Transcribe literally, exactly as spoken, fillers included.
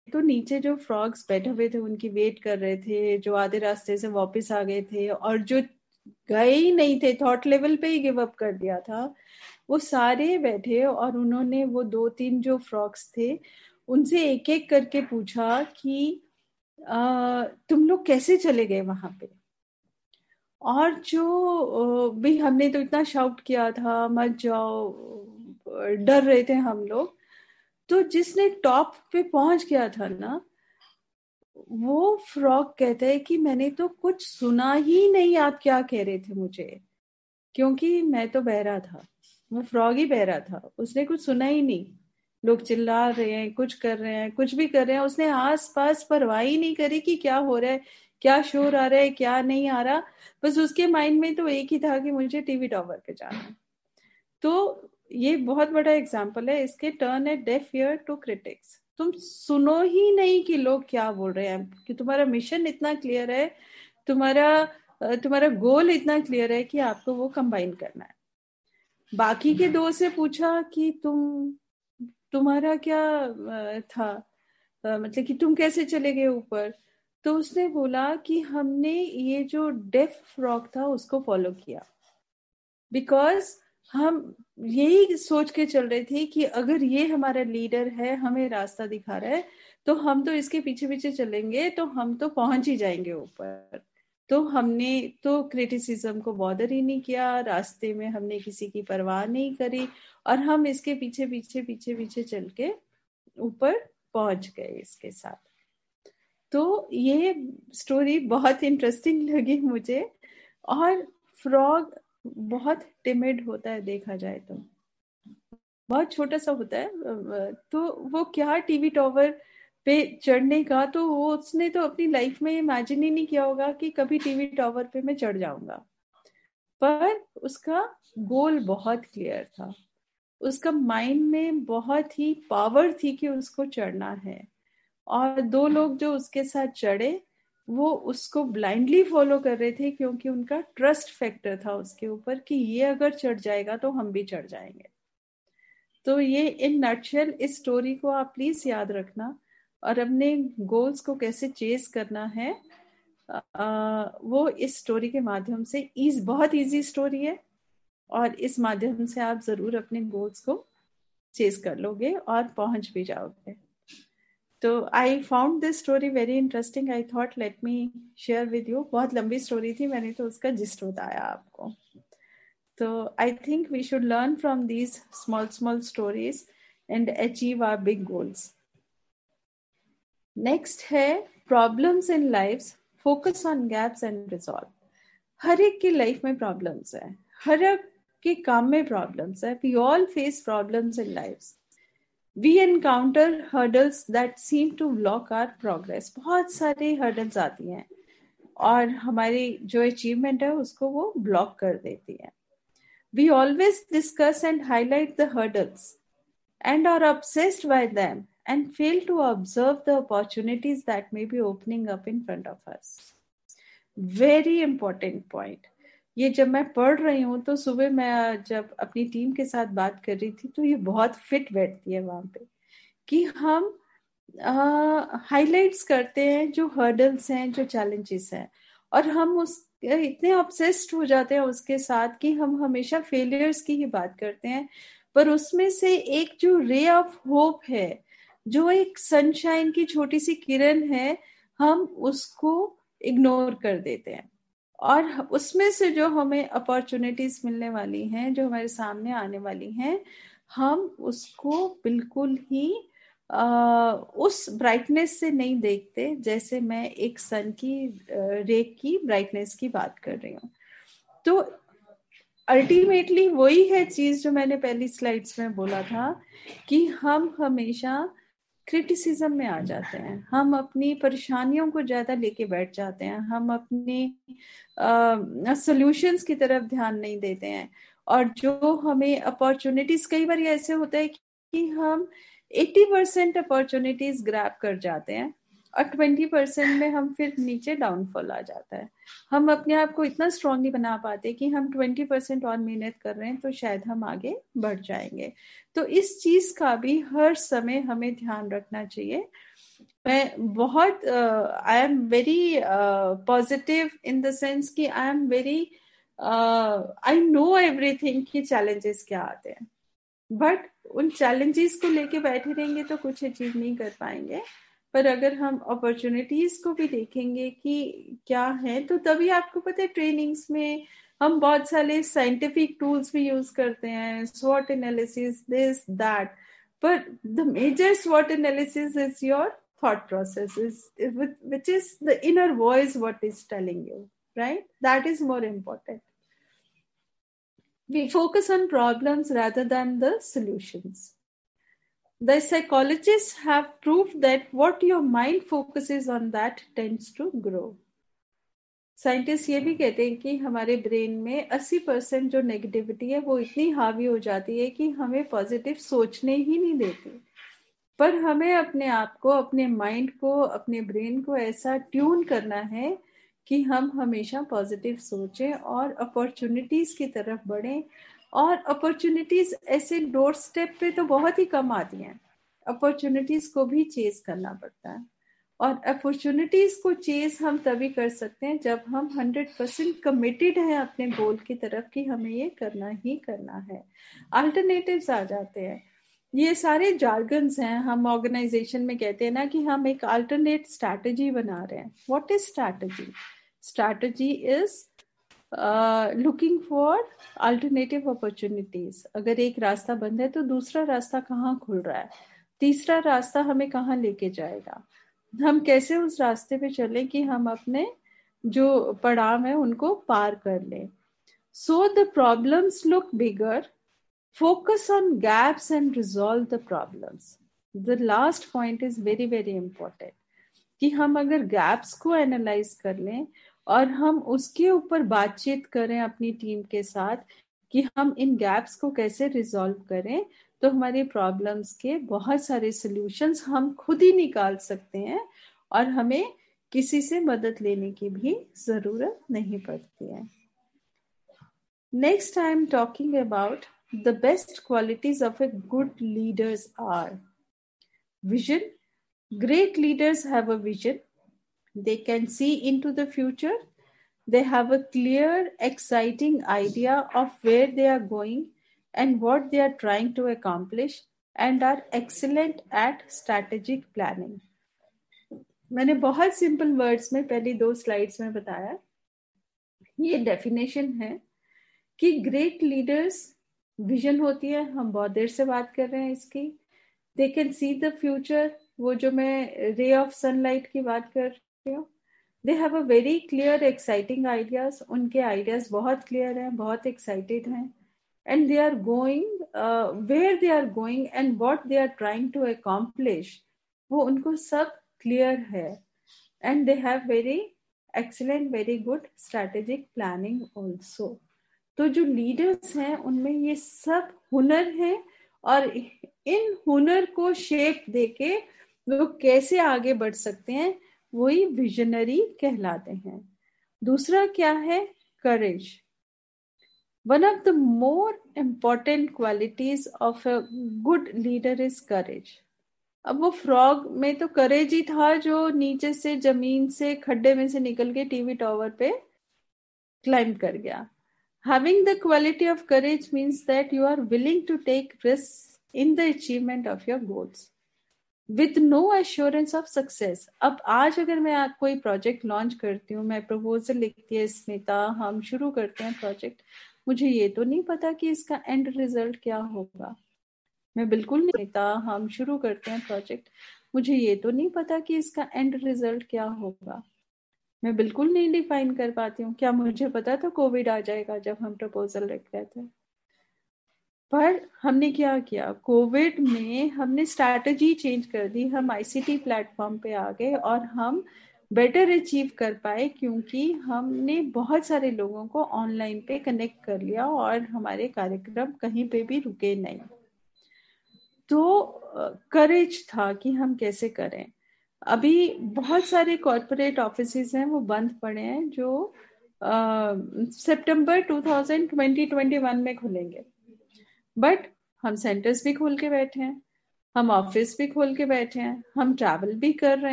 तो नीचे जो फ्रॉग्स बैठे हुए थे उनकी वेट कर रहे थे, जो आधे रास्ते से वापस आ गए थे और जो गए ही नहीं थे, थॉट लेवल पे ही गिव अप कर दिया था, वो सारे बैठे और उन्होंने वो दो तीन जो फ्रॉग्स थे उनसे एक एक करके पूछा कि आ, तुम लोग कैसे चले गए वहां पे। और जो भी हमने तो इतना शाउट किया था मत जाओ, डर रहे थे हम लोग। तो जिसने टॉप पे पहुंच गया था ना, वो फ्रॉग कहता है कि मैंने तो कुछ सुना ही नहीं आप क्या कह रहे थे मुझे, क्योंकि मैं तो बहरा था। वो फ्रॉग ही बहरा था, उसने कुछ सुना ही नहीं। लोग चिल्ला रहे हैं, कुछ कर रहे हैं, कुछ भी कर रहे हैं, उसने आस पास परवाह ही नहीं करी कि क्या हो रहा है, क्या शोर आ रहा है, क्या नहीं आ रहा। बस उसके माइंड में तो एक ही था कि मुझे टीवी टॉवर पे जाना है। तो ये बहुत बड़ा एग्जाम्पल है इसके, turn A deaf ear to critics. तुम सुनो ही नहीं कि लोग क्या बोल रहे हैं, कि तुम्हारा मिशन इतना क्लियर है, तुम्हारा तुम्हारा गोल इतना क्लियर है कि आपको वो कंबाइन करना है। बाकी के दो से पूछा कि तुम तुम्हारा क्या था, मतलब कि तुम कैसे चले गए ऊपर। तो उसने बोला कि हमने ये जो डेफ फ्रॉग था उसको फॉलो किया, बिकॉज हम यही सोच के चल रहे थे कि अगर ये हमारा लीडर है, हमें रास्ता दिखा रहा है, तो हम तो इसके पीछे पीछे चलेंगे तो हम तो पहुंच ही जाएंगे ऊपर। तो हमने तो क्रिटिसिज्म को बॉदर ही नहीं किया, रास्ते में हमने किसी की परवाह नहीं करी, और हम इसके पीछे पीछे पीछे पीछे चल के ऊपर पहुंच गए इसके साथ। तो ये स्टोरी बहुत इंटरेस्टिंग लगी मुझे। और फ्रॉग बहुत टिमिड होता है, देखा जाए तो बहुत छोटा सा होता है। तो वो क्या टीवी टॉवर पे चढ़ने का, तो वो उसने तो अपनी लाइफ में इमेजिन ही नहीं किया होगा कि कभी टीवी टॉवर पे मैं चढ़ जाऊंगा। पर उसका गोल बहुत क्लियर था, उसका माइंड में बहुत ही पावर थी कि उसको चढ़ना है। और दो लोग जो उसके साथ चढ़े वो उसको ब्लाइंडली फॉलो कर रहे थे, क्योंकि उनका ट्रस्ट फैक्टर था उसके ऊपर कि ये अगर चढ़ जाएगा तो हम भी चढ़ जाएंगे। तो ये इन नटशेल इस स्टोरी को आप प्लीज याद रखना, और अपने गोल्स को कैसे चेस करना है आ, वो इस स्टोरी के माध्यम से, इज बहुत इजी स्टोरी है, और इस माध्यम से आप जरूर अपने गोल्स को चेस कर लोगे और पहुंच भी जाओगे। तो I found this story very interesting, I thought let me share with you. बहुत लंबी स्टोरी थी, मैंने तो उसका जिस्ट बताया आपको। तो I think we should learn from these small small stories and achieve our big goals. Next है problems in life, focus on gaps and resolve. हर एक की लाइफ में प्रॉब्लम्स है, हर एक के काम में प्रॉब्लम्स है। We all face problems in life. We encounter hurdles that seem to block our progress. बहुत सारे hurdles आती हैं और हमारी जो achievement है उसको वो block कर देती है। We always discuss and highlight the hurdles and are obsessed by them and fail to observe the opportunities that may be opening up in front of us. Very important point. ये जब मैं पढ़ रही हूँ तो सुबह मैं जब अपनी टीम के साथ बात कर रही थी तो ये बहुत फिट बैठती है वहां पे, कि हम हाईलाइट्स uh, करते हैं जो हर्डल्स हैं, जो चैलेंजेस हैं, और हम उस इतने ऑब्सेस्ड हो जाते हैं उसके साथ कि हम हमेशा फेलियर्स की ही बात करते हैं। पर उसमें से एक जो रे ऑफ होप है, जो एक सनशाइन की छोटी सी किरण है, हम उसको इग्नोर कर देते हैं। और उसमें से जो हमें अपॉर्चुनिटीज मिलने वाली हैं, जो हमारे सामने आने वाली हैं, हम उसको बिल्कुल ही आ, उस ब्राइटनेस से नहीं देखते, जैसे मैं एक सन की रे की ब्राइटनेस की बात कर रही हूँ। तो अल्टीमेटली वही है चीज जो मैंने पहली स्लाइड्स में बोला था, कि हम हमेशा क्रिटिसिज्म में आ जाते हैं, हम अपनी परेशानियों को ज्यादा लेके बैठ जाते हैं, हम अपनी सॉल्यूशंस की तरफ ध्यान नहीं देते हैं। और जो हमें अपॉर्चुनिटीज, कई बार ऐसे होता है कि हम अस्सी परसेंट अपॉर्चुनिटीज ग्रैब कर जाते हैं और बीस परसेंट में हम फिर नीचे डाउनफॉल आ जाता है। हम अपने आप को इतना स्ट्रांग नहीं बना पाते कि हम बीस परसेंट और मेहनत कर रहे हैं तो शायद हम आगे बढ़ जाएंगे। तो इस चीज का भी हर समय हमें ध्यान रखना चाहिए मैं बहुत I am very positive in the sense कि I am very I know everything कि चैलेंजेस क्या आते हैं, बट उन चैलेंजेस को लेके बैठे रहेंगे तो कुछ अचीव नहीं कर पाएंगे। पर अगर हम अपॉर्चुनिटीज को भी देखेंगे कि क्या है, तो तभी आपको पता है ट्रेनिंग्स में हम बहुत सारे साइंटिफिक टूल्स भी यूज करते हैं, स्वॉट एनालिसिस, दिस दैट, पर the major स्वॉट analysis is your thought process, is which is the inner voice what is telling you, right? That is more important. We focus on problems rather than the solutions. The psychologists have proved that what your mind focuses on that tends to grow. Scientist ये भी कहते हैं कि हमारे brain में अस्सी percent जो negativity है वो इतनी हावी हो जाती है कि हमें पॉजिटिव सोचने ही नहीं देती। पर हमें अपने आप को, अपने माइंड को, अपने ब्रेन को ऐसा ट्यून करना है कि हम हमेशा पॉजिटिव सोचें और अपॉर्चुनिटीज की तरफ बढ़ें। और अपॉर्चुनिटीज ऐसे डोर स्टेप पे तो बहुत ही कम आती हैं, अपॉर्चुनिटीज को भी चेज करना पड़ता है। और अपॉर्चुनिटीज को चेज हम तभी कर सकते हैं जब हम हंड्रेड परसेंट कमिटेड हैं अपने गोल की तरफ कि हमें ये करना ही करना है। अल्टरनेटिव्स आ जाते हैं, ये सारे जार्गन्स हैं। हम ऑर्गेनाइजेशन में कहते हैं ना कि हम एक अल्टरनेट स्ट्रैटेजी बना रहे हैं। What is strategy? Strategy is looking for alternative opportunities. अगर एक रास्ता बंद है तो दूसरा रास्ता कहाँ खुल रहा है, तीसरा रास्ता हमें कहाँ लेके जाएगा, हम कैसे उस रास्ते पे चलें कि हम अपने जो पड़ाव है उनको पार कर लें। So the problems look bigger, focus on gaps and resolve the problems. The last point is very very important कि हम अगर gaps को एनालाइज कर लें और हम उसके ऊपर बातचीत करें अपनी टीम के साथ कि हम इन gaps को कैसे रिजॉल्व करें, तो हमारी प्रॉब्लम्स के बहुत सारे सॉल्यूशंस हम खुद ही निकाल सकते हैं और हमें किसी से मदद लेने की भी जरूरत नहीं पड़ती है। Next, I am talking about the best qualities of a good leaders are vision. Great leaders have a vision. They can see into the future. They have a clear, exciting idea of where they are going and what they are trying to accomplish, and are excellent at strategic planning. मैंने बहुत simple words में पहली दो slides में बताया, ये definition है कि ग्रेट लीडर्स विजन होती है, हम बहुत देर से बात कर रहे हैं इसकी। They can see the future, वो जो मैं रे ऑफ सनलाइट की बात कर रही हूँ। They have a very clear exciting ideas, उनके आइडियाज बहुत क्लियर हैं, बहुत एक्साइटेड हैं। And they are going where they are going and what they are trying to accomplish, वो उनको सब क्लियर है। And they have very excellent, very good strategic planning also. तो जो लीडर्स हैं उनमें ये सब हुनर है, और इन हुनर को शेप देके वो कैसे आगे बढ़ सकते हैं, वही विजनरी कहलाते हैं। दूसरा क्या है? करेज। One of the more important qualities of a good leader is करेज। अब वो फ्रॉग में तो करेज ही था जो नीचे से, जमीन से, खड्डे में से निकल के टीवी टावर पे क्लाइंब कर गया। Having the quality of courage means that you are willing to take risks in the achievement of your goals with no assurance of success. अब आज अगर मैं कोई प्रोजेक्ट लॉन्च करती हूँ, मैं प्रपोजल लिखती है स्मिता, हम शुरू करते हैं प्रोजेक्ट, मुझे ये तो नहीं पता कि इसका एंड रिजल्ट क्या होगा। मैं बिल्कुल नहीं स्मिता, हम शुरू करते हैं प्रोजेक्ट, मुझे ये तो नहीं पता कि इसका एंड रिजल्ट क्या होगा। मैं बिल्कुल नहीं डिफाइन कर पाती हूँ। क्या मुझे पता था कोविड आ जाएगा जब हम प्रपोजल लिख रहे थे? पर हमने क्या किया, कोविड में हमने स्ट्रैटेजी चेंज कर दी, हम आईसीटी प्लेटफॉर्म पे आ गए और हम बेटर अचीव कर पाए क्योंकि हमने बहुत सारे लोगों को ऑनलाइन पे कनेक्ट कर लिया और हमारे कार्यक्रम कहीं पे भी रुके नहीं। तो करेज था कि हम कैसे करें। अभी बहुत सारे कॉर्पोरेट ऑफिसेज हैं वो बंद पड़े हैं जो सितंबर two thousand twenty twenty one में खुलेंगे, बट हम सेंटर्स भी खोल के बैठे हैं। हम ऑफिस भी खोल के बैठे हैं, हम ट्रैवल भी कर रहे हैं।